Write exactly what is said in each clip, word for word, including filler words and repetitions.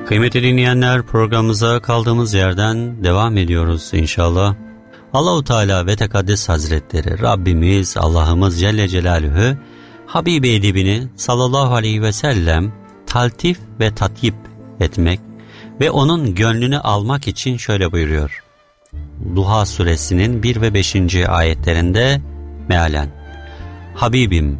Kıymetli dinleyenler, programımıza kaldığımız yerden devam ediyoruz inşallah. Allah-u Teala ve Tekaddes Hazretleri, Rabbimiz, Allah'ımız Celle Celaluhu, Habibi edibini sallallahu aleyhi ve sellem taltif ve tatyip etmek ve onun gönlünü almak için şöyle buyuruyor. Duha suresinin bir ve beşinci ayetlerinde mealen: Habibim,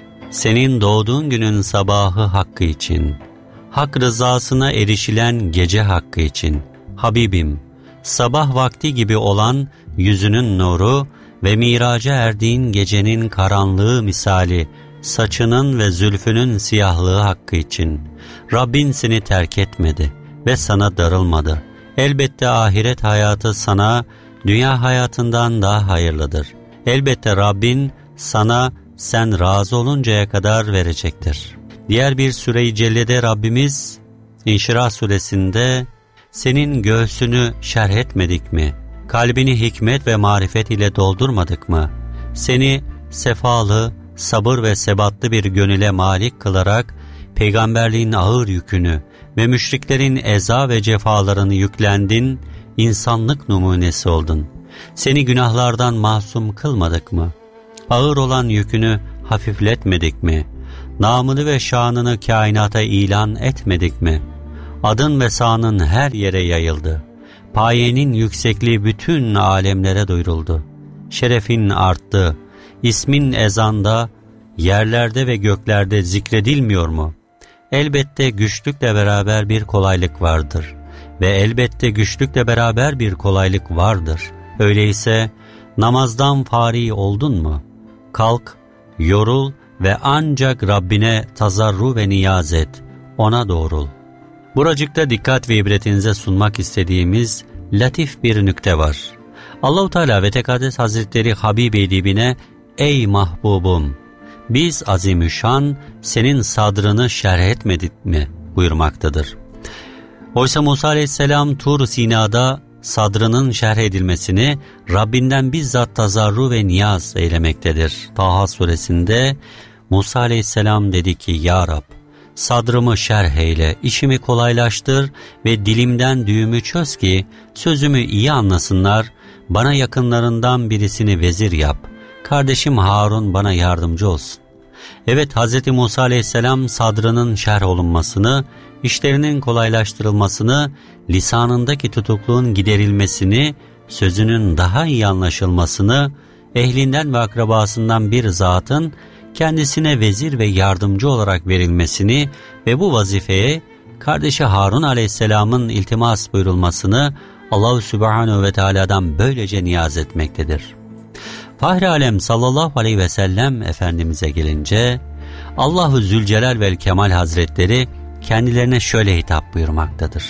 senin doğduğun günün sabahı hakkı için, hak rızasına erişilen gece hakkı için, Habibim, sabah vakti gibi olan yüzünün nuru ve miraca erdiğin gecenin karanlığı misali saçının ve zülfünün siyahlığı hakkı için, Rabbin seni terk etmedi ve sana darılmadı. Elbette ahiret hayatı sana dünya hayatından daha hayırlıdır. Elbette Rabbin sana sen razı oluncaya kadar verecektir. Diğer bir Süre-i Celle'de Rabbimiz İnşirah suresinde senin göğsünü şerh etmedik mi? Kalbini hikmet ve marifet ile doldurmadık mı? Seni sefalı, sabır ve sebatlı bir gönüle malik kılarak peygamberliğin ağır yükünü ve müşriklerin eza ve cefalarını yüklendin, insanlık numunesi oldun. Seni günahlardan masum kılmadık mı? Ağır olan yükünü hafifletmedik mi? Namını ve şanını kainata ilan etmedik mi? Adın ve sanın her yere yayıldı. Payenin yüksekliği bütün alemlere duyuruldu. Şerefin arttı. İsmin ezanda, yerlerde ve göklerde zikredilmiyor mu? Elbette güçlükle beraber bir kolaylık vardır. Ve elbette güçlükle beraber bir kolaylık vardır. Öyleyse namazdan fari oldun mu? Kalk, yorul ve ancak Rabbine tazarru ve niyaz et, ona doğrul. Buracıkta dikkat ve ibretinize sunmak istediğimiz latif bir nükte var. Allah-u Teala ve Tekaddes Hazretleri Habibi edibine, ey mahbubum, biz azimüşşan senin sadrını şerh etmedik mi buyurmaktadır. Oysa Musa aleyhisselam Tur Sina'da sadrının şerh edilmesini Rabbinden bizzat tazarru ve niyaz eylemektedir. Taha suresinde Musa aleyhisselam dedi ki, Ya Rab, sadrımı şerh eyle, işimi kolaylaştır ve dilimden düğümü çöz ki sözümü iyi anlasınlar, bana yakınlarından birisini vezir yap, kardeşim Harun bana yardımcı olsun. Evet, Hz. Musa aleyhisselam sadrının şerh olunmasını, işlerinin kolaylaştırılmasını, lisanındaki tutukluğun giderilmesini, sözünün daha iyi anlaşılmasını, ehlinden ve akrabasından bir zatın kendisine vezir ve yardımcı olarak verilmesini ve bu vazifeye kardeşi Harun aleyhisselamın iltimas buyurulmasını Allah-u Sübhanehu ve Teala'dan böylece niyaz etmektedir. Fahri Alem sallallahu aleyhi ve sellem Efendimiz'e gelince Allah-u Zülcelal vel Kemal Hazretleri kendilerine şöyle hitap buyurmaktadır.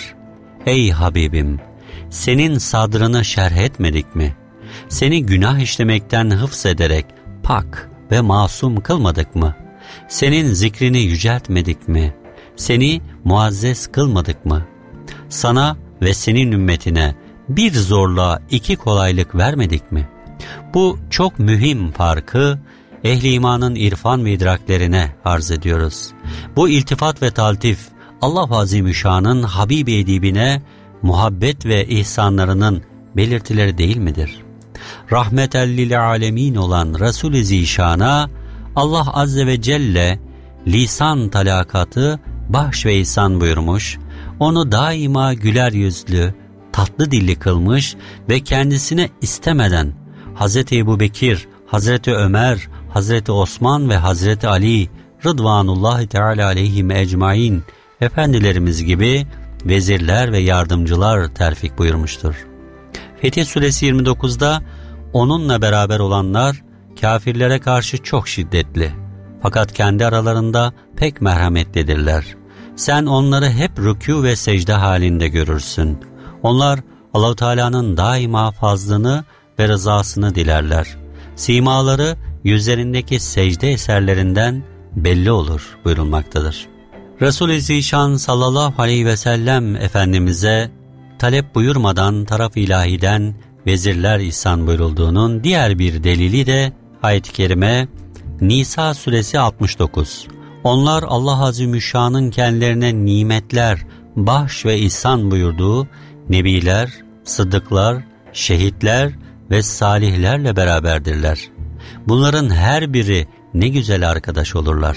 Ey Habibim, senin sadrını şerh etmedik mi? Seni günah işlemekten hıfz ederek pak ve masum kılmadık mı? Senin zikrini yüceltmedik mi? Seni muazzez kılmadık mı? Sana ve senin ümmetine bir zorluğa iki kolaylık vermedik mi? Bu çok mühim farkı ehli imanın irfan ve idraklerine arz ediyoruz. Bu iltifat ve taltif Allah-u Azimüşşan'ın Habibi edibine muhabbet ve ihsanlarının belirtileri değil midir? Rahmeten lil alemin olan Resul-i Zişan'a Allah Azze ve Celle lisan talakatı bahş ve ihsan buyurmuş, onu daima güler yüzlü, tatlı dilli kılmış ve kendisine istemeden Hazreti Ebubekir, Hazreti Ömer, Hazreti Osman ve Hazreti Ali Rıdvanullahi Teala aleyhim ecmain efendilerimiz gibi vezirler ve yardımcılar terfik buyurmuştur. Fetih Suresi yirmi dokuzda onunla beraber olanlar kafirlere karşı çok şiddetli, fakat kendi aralarında pek merhametlidirler. Sen onları hep rükû ve secde halinde görürsün. Onlar Allah-u Teala'nın daima fazlını ve rızasını dilerler. Simaları yüzlerindeki secde eserlerinden belli olur buyurulmaktadır. Resul-i Zişan sallallahu aleyhi ve sellem Efendimiz'e talep buyurmadan taraf ilahiden vezirler ihsan buyurulduğunun diğer bir delili de ayet-i kerime Nisa suresi altmış dokuz. Onlar Allah Azimüşşan'ın kendilerine nimetler, bahş ve ihsan buyurduğu nebiler, sıddıklar, şehitler ve salihlerle beraberdirler. Bunların her biri ne güzel arkadaş olurlar.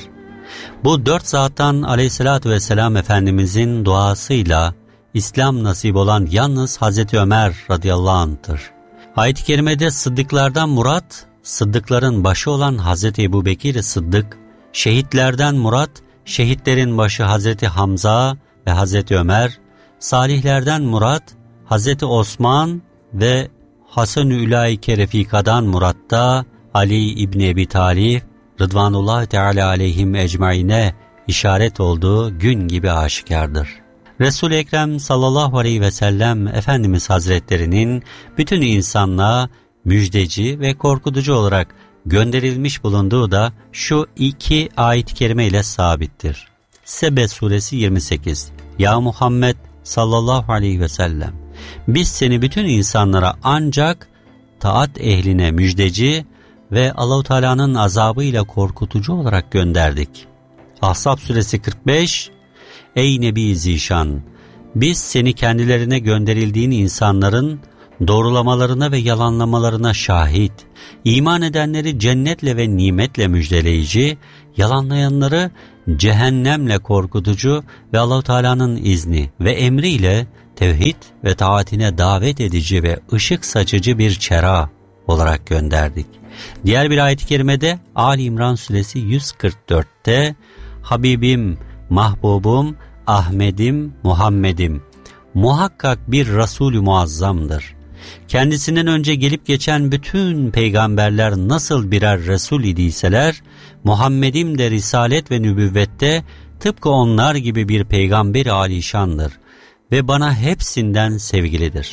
Bu dört zattan aleyhissalatü vesselam Efendimizin duasıyla İslam nasip olan yalnız Hazreti Ömer radıyallahu anh'tır. Ayet-i kerimede sıddıklardan murat, sıddıkların başı olan Hazreti Ebubekir Sıddık, şehitlerden murat, şehitlerin başı Hazreti Hamza ve Hazreti Ömer, salihlerden murat, Hazreti Osman ve Hasan-ı Ülaike Refika'dan muratta Ali İbni Ebi Talib Rıdvanullahi Teala aleyhim ecmaine işaret olduğu gün gibi aşikardır. Resul-i Ekrem sallallahu aleyhi ve sellem Efendimiz Hazretlerinin bütün insanlığa müjdeci ve korkutucu olarak gönderilmiş bulunduğu da şu iki ayet-i kerime ile sabittir. Sebe suresi yirmi sekiz. Ya Muhammed sallallahu aleyhi ve sellem, biz seni bütün insanlara ancak taat ehline müjdeci ve Allah-u Teala'nın azabıyla korkutucu olarak gönderdik. Ahzab suresi kırk beş. Ey Nebi Zişan, biz seni kendilerine gönderildiğin insanların doğrulamalarına ve yalanlamalarına şahit, iman edenleri cennetle ve nimetle müjdeleyici, yalanlayanları cehennemle korkutucu ve Allah-u Teala'nın izni ve emriyle tevhid ve taatine davet edici ve ışık saçıcı bir çera olarak gönderdik. Diğer bir ayet-i kerimede Ali İmran suresi yüz kırk dörtte Habibim, Mahbubum, Ahmedim, Muhammed'im muhakkak bir Resulü muazzamdır. Kendisinden önce gelip geçen bütün peygamberler nasıl birer Resul idiyseler, Muhammed'im de risalet ve nübüvvette tıpkı onlar gibi bir peygamber-i alişandır ve bana hepsinden sevgilidir.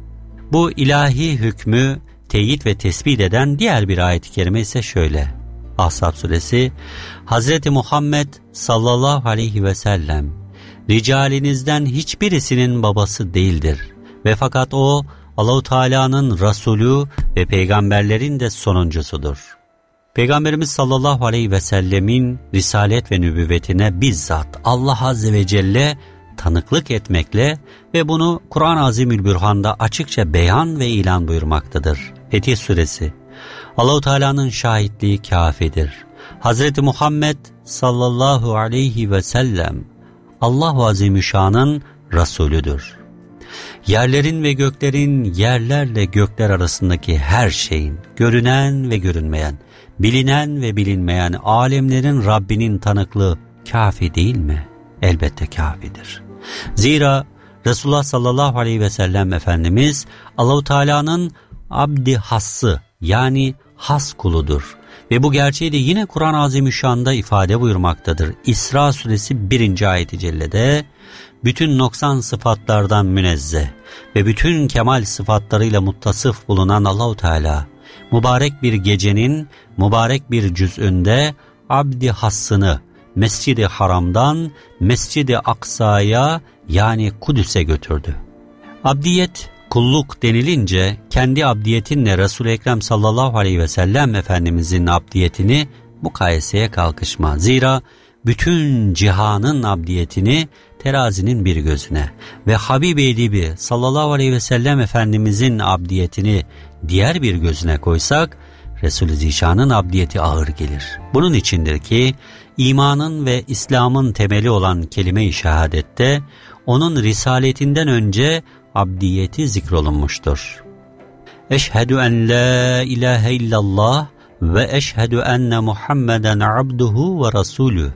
Bu ilahi hükmü teyit ve tespit eden diğer bir ayet-i kerime ise şöyle. Ahzab suresi, Hazreti Muhammed sallallahu aleyhi ve sellem, ricalinizden hiçbirisinin babası değildir ve fakat o Allah-u Teala'nın Resulü ve peygamberlerin de sonuncusudur. Peygamberimiz sallallahu aleyhi ve sellemin risalet ve nübüvvetine bizzat Allah Azze ve Celle tanıklık etmekle ve bunu Kur'an-ı Azimülbürhan'da açıkça beyan ve ilan buyurmaktadır. Fetih suresi, Allah-u Teala'nın şahitliği kâfidir. Hazreti Muhammed sallallahu aleyhi ve sellem Allah-u Azimüşşan'ın Resulüdür. Yerlerin ve göklerin, yerlerle gökler arasındaki her şeyin, görünen ve görünmeyen, bilinen ve bilinmeyen alemlerin Rabbinin tanıklığı kafi değil mi? Elbette kafidir. Zira Resulullah sallallahu aleyhi ve sellem Efendimiz Allah-u Teala'nın abdi hassı yani has kuludur. Ve bu gerçeği de yine Kur'an-ı Azimüşşan'da ifade buyurmaktadır. İsra suresi birinci ayet-i cellede bütün noksan sıfatlardan münezzeh ve bütün kemal sıfatlarıyla muttasıf bulunan Allah-u Teala mübarek bir gecenin mübarek bir cüz'ünde abdi hassını Mescid-i Haram'dan Mescid-i Aksa'ya yani Kudüs'e götürdü. Abdiyet, kulluk denilince kendi abdiyetinle Resul-i Ekrem sallallahu aleyhi ve sellem Efendimizin abdiyetini mukayeseye kalkışma. Zira bütün cihanın abdiyetini terazinin bir gözüne ve Habib-i Edibi sallallahu aleyhi ve sellem Efendimizin abdiyetini diğer bir gözüne koysak Resul-i Zişan'ın abdiyeti ağır gelir. Bunun içindir ki imanın ve İslam'ın temeli olan kelime-i şehadette onun risaletinden önce abdiyeti zikrolunmuştur. Eşhedü en la ilahe illallah ve eşhedü enne Muhammeden abduhu ve rasulü.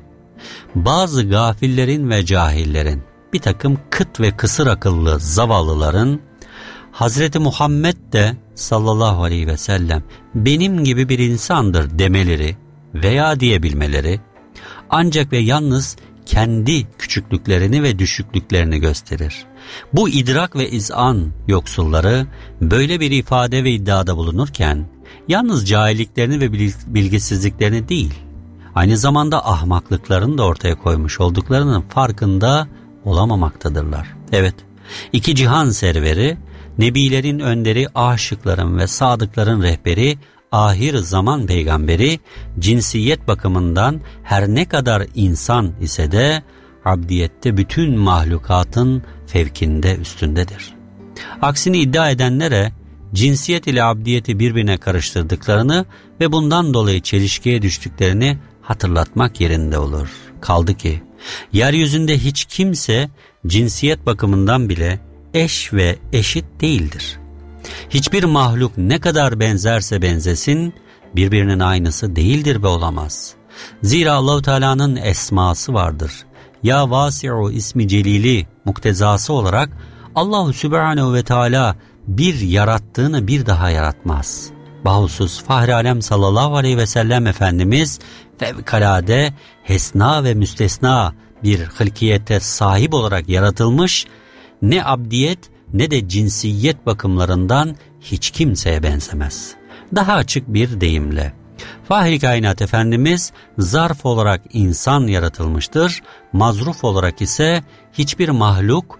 Bazı gafillerin ve cahillerin, bir takım kıt ve kısır akıllı zavallıların Hazreti Muhammed de sallallahu aleyhi ve sellem benim gibi bir insandır demeleri veya diyebilmeleri ancak ve yalnız kendi küçüklüklerini ve düşüklüklerini gösterir. Bu idrak ve izan yoksulları böyle bir ifade ve iddiada bulunurken yalnız cahilliklerini ve bilgisizliklerini değil, aynı zamanda ahmaklıklarını da ortaya koymuş olduklarının farkında olamamaktadırlar. Evet, iki cihan serveri, nebilerin önderi, aşıkların ve sadıkların rehberi, ahir zaman peygamberi, cinsiyet bakımından her ne kadar insan ise de abdiyette bütün mahlukatın fevkinde, üstündedir. Aksini iddia edenlere cinsiyet ile abdiyeti birbirine karıştırdıklarını ve bundan dolayı çelişkiye düştüklerini hatırlatmak yerinde olur. Kaldı ki yeryüzünde hiç kimse cinsiyet bakımından bile eş ve eşit değildir. Hiçbir mahluk ne kadar benzerse benzesin birbirinin aynısı değildir ve olamaz. Zira Allah-u Teala'nın esması vardır. Ya Vasi'u ismi celili muktezası olarak Allah-u Sübhanehu ve Teala bir yarattığını bir daha yaratmaz. Bahusus Fahri Alem sallallahu aleyhi ve sellem Efendimiz fevkalade hesna ve müstesna bir hılkiyete sahip olarak yaratılmış, ne abdiyet ne de cinsiyet bakımlarından hiç kimseye benzemez. Daha açık bir deyimle, Fahri Kainat Efendimiz zarf olarak insan yaratılmıştır, mazruf olarak ise hiçbir mahluk,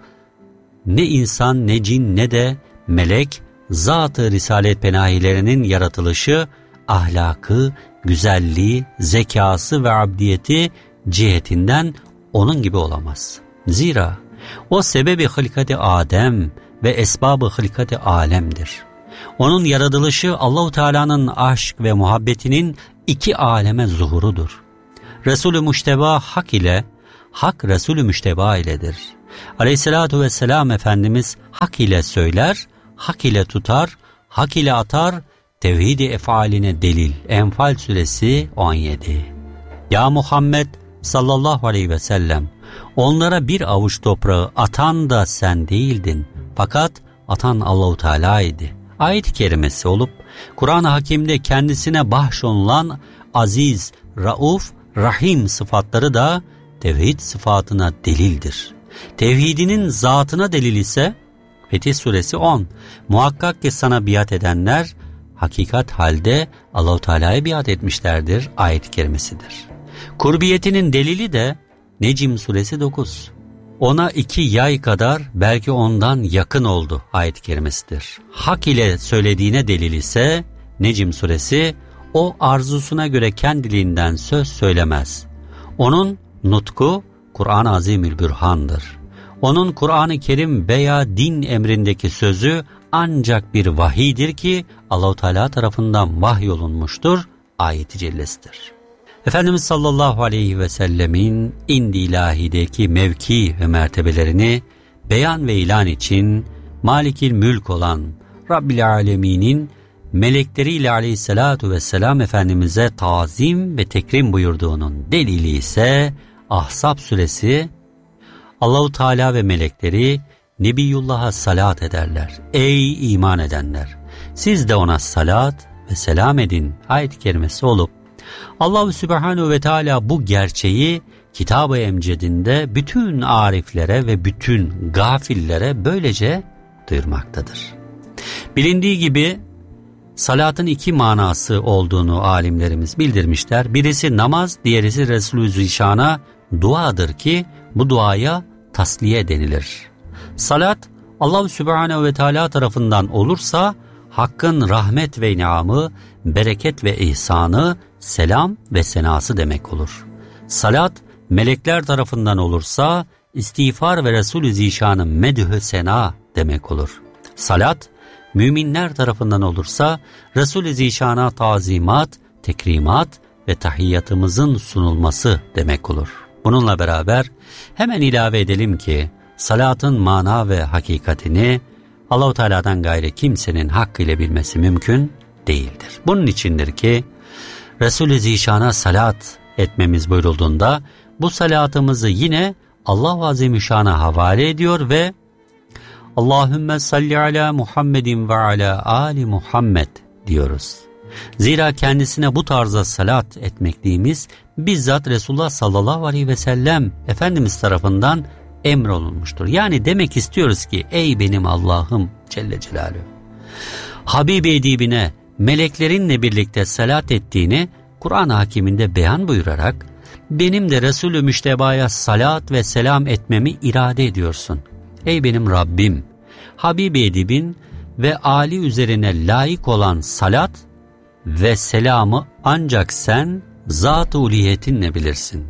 ne insan ne cin ne de melek, zat-ı risalet penahilerinin yaratılışı, ahlakı, güzelliği, zekası ve abdiyeti cihetinden onun gibi olamaz. Zira o sebebi hılkati Adem ve esbabı hılkati alemdir. Onun yaratılışı Allah-u Teala'nın aşk ve muhabbetinin iki aleme zuhurudur. Resul-ü Müşteba hak ile, hak Resul-ü Müşteba iledir. Aleyhissalatu vesselam Efendimiz hak ile söyler, hak ile tutar, hak ile atar, tevhid-i efaline delil. Enfal suresi on yedi. Ya Muhammed sallallahu aleyhi ve sellem, onlara bir avuç toprağı atan da sen değildin. Fakat atan Allah-u Teala'ydı. Ayet-i kerimesi olup Kur'an-ı Hakim'de kendisine bahşolunan aziz, rauf, rahim sıfatları da tevhid sıfatına delildir. Tevhidinin zatına delil ise Fetih suresi on. Muhakkak ki sana biat edenler hakikat halde Allah-u Teala'ya biat etmişlerdir ayet-i kerimesidir. Kurbiyetinin delili de Necm suresi dokuz. Ona iki yay kadar belki ondan yakın oldu ayet-i kerimesidir. Hak ile söylediğine delil ise Necm suresi, o arzusuna göre kendiliğinden söz söylemez. Onun nutku Kur'an-ı Azimülbürhan'dır. Onun Kur'an-ı Kerim veya din emrindeki sözü ancak bir vahiydir ki Allah-u Teala tarafından vahyolunmuştur ayet-i cellesidir. Efendimiz sallallahu aleyhi ve sellemin indi ilahideki mevki ve mertebelerini beyan ve ilan için Malikil Mülk olan Rabbil Alemin'in melekleriyle aleyhissalatu vesselam Efendimiz'e tazim ve tekrim buyurduğunun delili ise Ahzab suresi. Allah-u Teala ve melekleri Nebiyullah'a salat ederler. Ey iman edenler! Siz de ona salat ve selam edin ayet-i kerimesi olup Allah-u Sübhanehu ve Teala bu gerçeği Kitab-ı Emced'inde bütün ariflere ve bütün gafillere böylece duyurmaktadır. Bilindiği gibi salatın iki manası olduğunu alimlerimiz bildirmişler. Birisi namaz, diğerisi Resulü Zişan'a duadır ki bu duaya tasliye denilir. Salat Allah-u Sübhanehu ve Teala tarafından olursa Hakk'ın rahmet ve inamı, bereket ve ihsanı, selam ve senası demek olur. Salat melekler tarafından olursa istiğfar ve Resulü Zişan'ın medhü sena demek olur. Salat müminler tarafından olursa Resulü Zişan'a tazimat, tekrimat ve tahiyyatımızın sunulması demek olur. Bununla beraber hemen ilave edelim ki salatın mana ve hakikatini Allah-u Teala'dan gayrı kimsenin hakkıyla bilmesi mümkün değildir. Bunun içindir ki Resul-i Zişan'a salat etmemiz buyurulduğunda bu salatımızı yine Allah-u Azimüşşan'a havale ediyor ve Allahümme salli ala Muhammedin ve ala ali Muhammed diyoruz. Zira kendisine bu tarzda salat etmekliğimiz bizzat Resulullah sallallahu aleyhi ve sellem Efendimiz tarafından emrolunmuştur. Yani demek istiyoruz ki ey benim Allah'ım Celle Celaluhu, Habib-i edibine meleklerinle birlikte salat ettiğini Kur'an-ı Hakim'inde beyan buyurarak benim de Resulü Müşteba'ya salat ve selam etmemi irade ediyorsun. Ey benim Rabbim, Habib-i edibin ve Ali üzerine layık olan salat ve selamı ancak sen zat-ı uliyetinle bilirsin.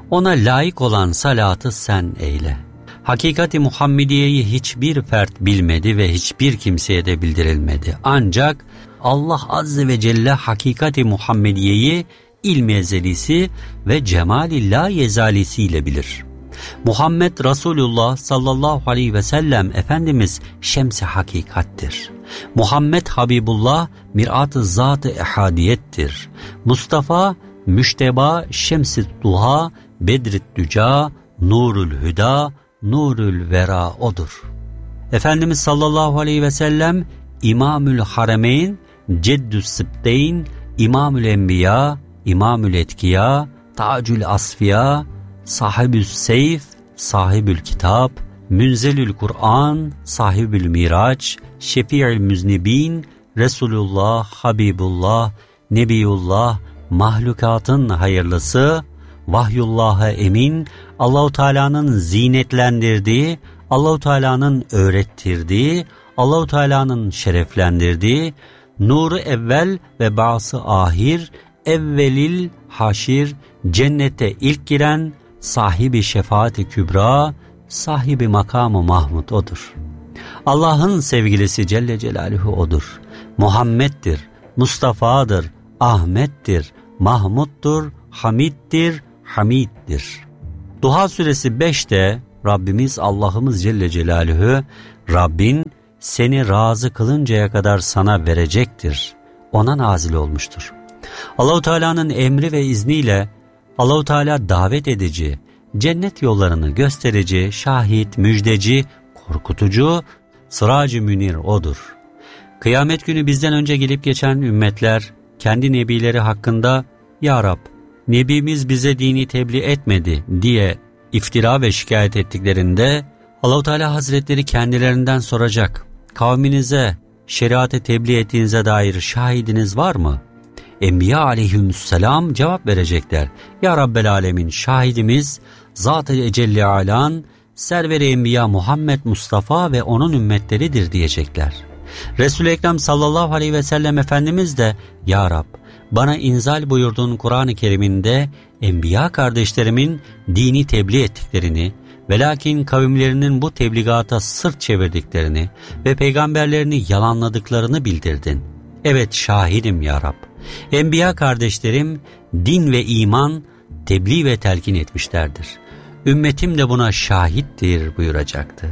Ona layık olan salatı sen eyle. Hakikati Muhammediye'yi hiçbir fert bilmedi ve hiçbir kimseye de bildirilmedi. Ancak Allah Azze ve Celle hakikati Muhammediye'yi ilmi ezelisi ve cemali la yezalisiyle bilir. Muhammed Resulullah sallallahu aleyhi ve sellem Efendimiz şems-i hakikattir. Muhammed Habibullah mirat-ı zat-ı ehadiyettir. Mustafa müşteba şems-i duha bedr-i düca nurul hüda nurul vera odur. Efendimiz sallallahu aleyhi ve sellem İmamül Haremeyn, Ceddü's Sıbteyn, İmamül Enbiya, İmamül Etkiya, Tacül Asfiya, Sahibü's Seyf, Sahibül Kitap, Münzelül Kur'an, Sahibül Miraç, Şefi'ül Müznibin, Resulullah, Habibullah, Nebiyullah, mahlukatın hayırlısı, Vahyullah'a emin, Allah-u Teala'nın zinetlendirdiği, Allah-u Teala'nın öğrettirdiği, Allah-u Teala'nın şereflendirdiği, nuru evvel ve ba'sı ahir, evvelil haşir, cennete ilk giren, sahibi şefaat-i kübra, sahibi makamı Mahmud odur. Allah'ın sevgilisi Celle Celaluhu odur. Muhammed'dir, Mustafa'dır, Ahmet'tir, Mahmud'dur, Hamid'dir, Hamid'dir. Duha suresi beşte Rabbimiz Allah'ımız Celle Celaluhu, Rabbin seni razı kılıncaya kadar sana verecektir. Ona nazil olmuştur. Allah-u Teala'nın emri ve izniyle Allah-u Teala davet edici, cennet yollarını gösterici, şahit, müjdeci, korkutucu, sırac-ı münir odur. Kıyamet günü bizden önce gelip geçen ümmetler kendi nebileri hakkında "Ya Rab, nebimiz bize dini tebliğ etmedi" diye iftira ve şikayet ettiklerinde Allah-u Teala Hazretleri kendilerinden soracak: "Kavminize şeriatı tebliğ ettiğinize dair şahidiniz var mı?" Enbiya aleyhisselam cevap verecekler: "Ya Rabbel Alemin, şahidimiz Zat-ı Ecelle Alan, Server-i Enbiya Muhammed Mustafa ve onun ümmetleridir" diyecekler. Resul-i Ekrem sallallahu aleyhi ve sellem Efendimiz de "Ya Rab, bana inzal buyurduğun Kur'an-ı Kerim'inde Enbiya kardeşlerimin dini tebliğ ettiklerini, velakin kavimlerinin bu tebligata sırt çevirdiklerini ve peygamberlerini yalanladıklarını bildirdin. Evet, şahidim ya Rab. Enbiya kardeşlerim din ve iman tebliğ ve telkin etmişlerdir. Ümmetim de buna şahittir" buyuracaktır.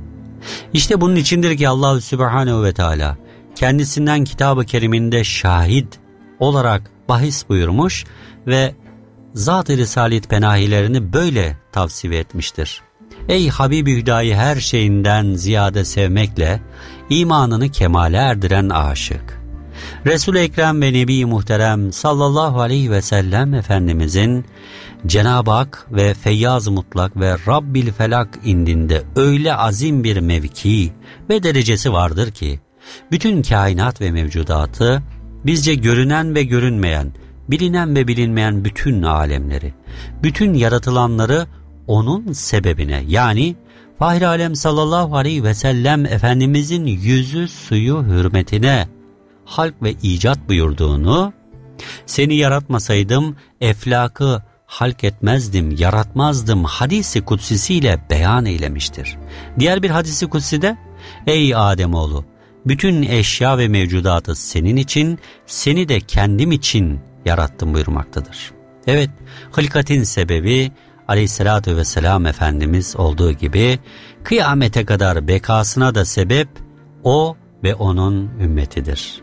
İşte bunun içindir ki Allah Sübhanehu ve Teala kendisinden Kitab-ı Kerim'inde şahit olarak bahis buyurmuş ve Zat-ı Risalet penahilerini böyle tavsiye etmiştir. Ey Habibi Hüda'yı her şeyinden ziyade sevmekle imanını kemale erdiren aşık. Resul-i Ekrem ve Nebi-i Muhterem sallallahu aleyhi ve sellem Efendimizin Cenab-ı Hak ve Feyyaz-ı Mutlak ve Rabbil Felak indinde öyle azim bir mevki ve derecesi vardır ki bütün kainat ve mevcudatı, bizce görünen ve görünmeyen, bilinen ve bilinmeyen bütün alemleri, bütün yaratılanları onun sebebine, yani Fahri Alem sallallahu aleyhi ve sellem Efendimizin yüzü suyu hürmetine halk ve icat buyurduğunu, "Seni yaratmasaydım eflakı halk etmezdim, yaratmazdım" hadisi kutsisiyle beyan eylemiştir. Diğer bir hadisi kutside "Ey Ademoğlu, bütün eşya ve mevcudatı senin için, seni de kendim için yarattım" buyurmaktadır. Evet, hılkatin sebebi aleyhissalatü vesselam Efendimiz olduğu gibi kıyamete kadar bekasına da sebep o ve onun ümmetidir.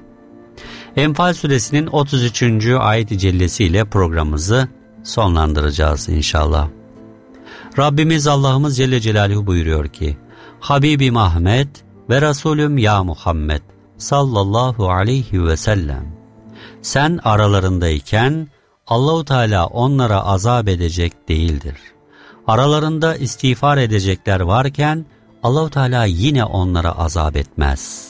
Enfal suresinin otuz üçüncü ayet-i cellesiyle programımızı sonlandıracağız inşallah. Rabbimiz Allah'ımız Celle Celaluhu buyuruyor ki: "Habibim Ahmet ve Resulüm ya Muhammed sallallahu aleyhi ve sellem, sen aralarındayken Allah-u Teala onlara azap edecek değildir. Aralarında istiğfar edecekler varken Allah-u Teala yine onlara azap etmez."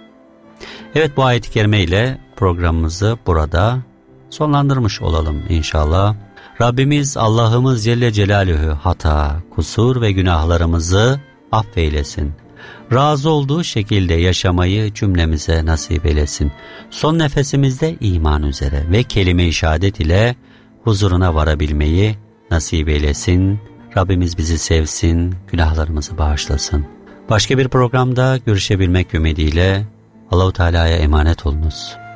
Evet, bu ayet-i kerime ile programımızı burada sonlandırmış olalım inşallah. Rabbimiz Allah'ımız Celle Celaluhu hata, kusur ve günahlarımızı affeylesin. Razı olduğu şekilde yaşamayı cümlemize nasip eylesin. Son nefesimizde iman üzere ve kelime-i şehadet ile huzuruna varabilmeyi nasip eylesin. Rabbimiz bizi sevsin, günahlarımızı bağışlasın. Başka bir programda görüşebilmek ümidiyle Allah-u Teala'ya emanet olunuz.